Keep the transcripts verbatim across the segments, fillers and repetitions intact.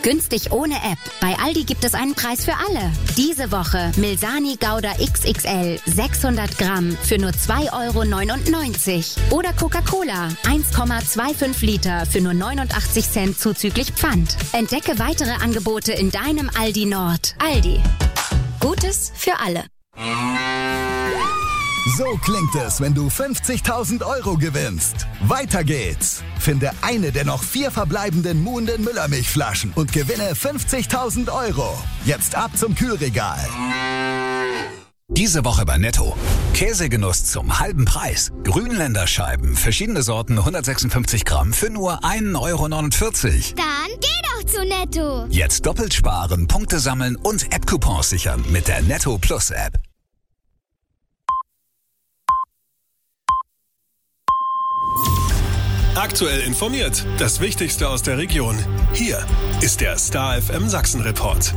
Günstig ohne App. Bei Aldi gibt es einen Preis für alle. Diese Woche Milsani Gouda X X L sechshundert Gramm für nur zwei Euro neunundneunzig. Oder Coca-Cola eins Komma fünfundzwanzig Liter für nur neunundachtzig Cent zuzüglich Pfand. Entdecke weitere Angebote in deinem Aldi Nord. Aldi. Gutes für alle. So klingt es, wenn du fünfzigtausend Euro gewinnst. Weiter geht's. Finde eine der noch vier verbleibenden muhenden Müllermilchflaschen und gewinne fünfzigtausend Euro. Jetzt ab zum Kühlregal. Diese Woche bei Netto. Käsegenuss zum halben Preis. Grünländerscheiben, verschiedene Sorten, hundertsechsundfünfzig Gramm für nur ein Euro neunundvierzig. Dann geh doch zu Netto. Jetzt doppelt sparen, Punkte sammeln und App-Coupons sichern mit der Netto Plus App. Aktuell informiert. Das Wichtigste aus der Region. Hier ist der Star F M Sachsen Report.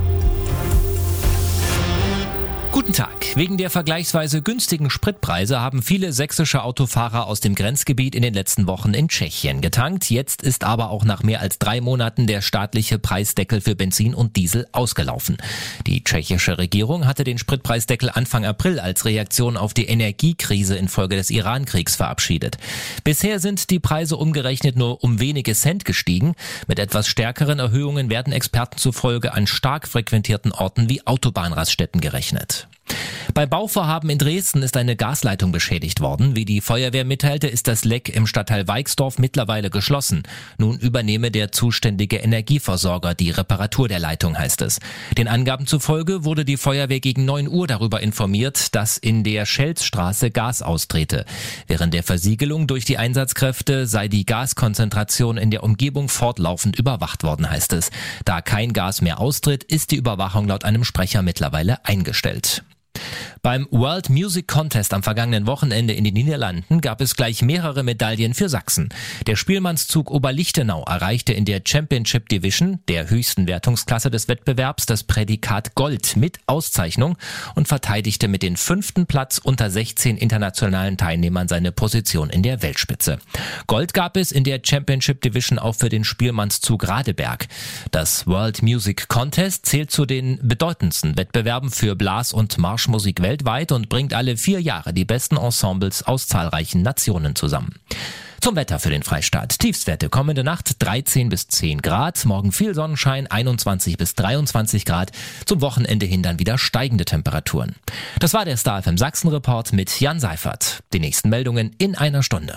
Guten Tag. Wegen der vergleichsweise günstigen Spritpreise haben viele sächsische Autofahrer aus dem Grenzgebiet in den letzten Wochen in Tschechien getankt. Jetzt ist aber auch nach mehr als drei Monaten der staatliche Preisdeckel für Benzin und Diesel ausgelaufen. Die tschechische Regierung hatte den Spritpreisdeckel Anfang April als Reaktion auf die Energiekrise infolge des Iran-Kriegs verabschiedet. Bisher sind die Preise umgerechnet nur um wenige Cent gestiegen. Mit etwas stärkeren Erhöhungen werden Experten zufolge an stark frequentierten Orten wie Autobahnraststätten gerechnet. Bei Bauvorhaben in Dresden ist eine Gasleitung beschädigt worden. Wie die Feuerwehr mitteilte, ist das Leck im Stadtteil Weixdorf mittlerweile geschlossen. Nun übernehme der zuständige Energieversorger die Reparatur der Leitung, heißt es. Den Angaben zufolge wurde die Feuerwehr gegen neun Uhr darüber informiert, dass in der Schelzstraße Gas austrete. Während der Versiegelung durch die Einsatzkräfte sei die Gaskonzentration in der Umgebung fortlaufend überwacht worden, heißt es. Da kein Gas mehr austritt, ist die Überwachung laut einem Sprecher mittlerweile eingestellt. Beim World Music Contest am vergangenen Wochenende in den Niederlanden gab es gleich mehrere Medaillen für Sachsen. Der Spielmannszug Oberlichtenau erreichte in der Championship Division, der höchsten Wertungsklasse des Wettbewerbs, das Prädikat Gold mit Auszeichnung und verteidigte mit dem fünften Platz unter sechzehn internationalen Teilnehmern seine Position in der Weltspitze. Gold gab es in der Championship Division auch für den Spielmannszug Radeberg. Das World Music Contest zählt zu den bedeutendsten Wettbewerben für Blas- und Marschmusik weltweit und bringt alle vier Jahre die besten Ensembles aus zahlreichen Nationen zusammen. Zum Wetter für den Freistaat. Tiefstwerte kommende Nacht dreizehn bis zehn Grad, morgen viel Sonnenschein einundzwanzig bis dreiundzwanzig Grad, zum Wochenende hin dann wieder steigende Temperaturen. Das war der Star F M Sachsen Report mit Jan Seifert. Die nächsten Meldungen in einer Stunde.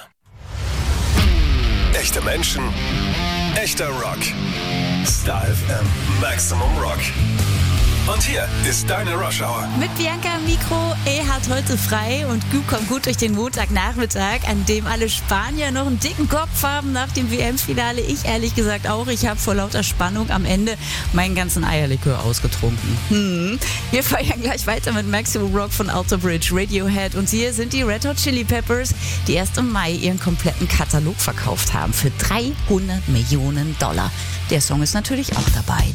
Echte Menschen, echter Rock. Star F M Maximum Rock. Und hier ist deine Rush Hour. Mit Bianca am Mikro. Er hat heute frei und Gu kommt gut durch den Montagnachmittag, an dem alle Spanier noch einen dicken Kopf haben nach dem W M-Finale. Ich ehrlich gesagt auch. Ich habe vor lauter Spannung am Ende meinen ganzen Eierlikör ausgetrunken. Hm. Wir feiern gleich weiter mit Maximum Rock von Alter Bridge, Radiohead. Und hier sind die Red Hot Chili Peppers, die erst im Mai ihren kompletten Katalog verkauft haben für dreihundert Millionen Dollar. Der Song ist natürlich auch dabei.